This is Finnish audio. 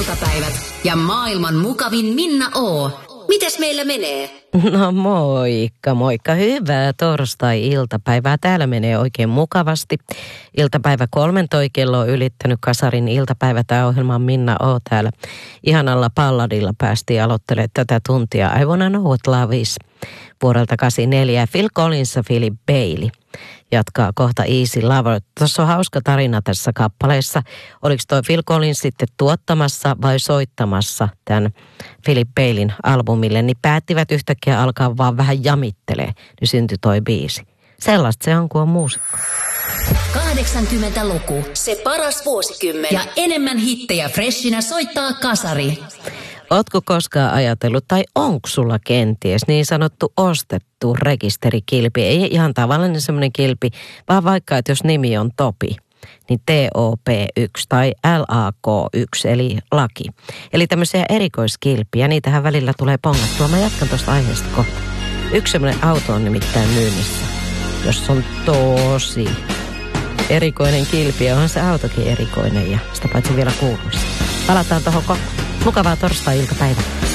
iltapäivät ja maailman mukavin Minna O. Mites meillä menee? No moikka, moikka. Hyvää torstai-iltapäivää. Täällä menee oikein mukavasti. Iltapäivä 3 kello on ylittänyt Kasarin iltapäivä. Tämä ohjelma on Minna O. täällä. Ihanalla palladilla päästiin aloittelemaan tätä tuntia. I wanna know what love is. Vuodelta 84. Phil Collins ja Philip Bailey jatkaa kohta Easy Lover. Tuossa on hauska tarina tässä kappaleessa. Oliko toi Phil Collins sitten tuottamassa vai soittamassa tämän Philip Baileyn albumille, niin päättivät yhtäkkiä alkaa vaan vähän jamittelee, niin syntyi toi biisi. Sellaista se on, kun on muusikko. 80-luku, se paras vuosikymmen ja enemmän hittejä freshinä soittaa Kasari. Ootko koskaan ajatellut, tai onko sulla kenties niin sanottu ostettu rekisterikilpi? Ei ihan tavallinen semmoinen kilpi, vaan vaikka, että jos nimi on Topi, niin TOP1 tai LAK1, eli laki. Eli tämmöisiä erikoiskilpiä, niitähän välillä tulee pongattua. Mä jatkan tuosta aiheesta kohta. Yksi semmoinen auto on nimittäin myynnissä, jos on tosi erikoinen kilpi, ja onhan se autokin erikoinen, ja sitä paitsi vielä kuuluisi. Palataan tuohon kohta. Mukavaa torstai-iltapäivää.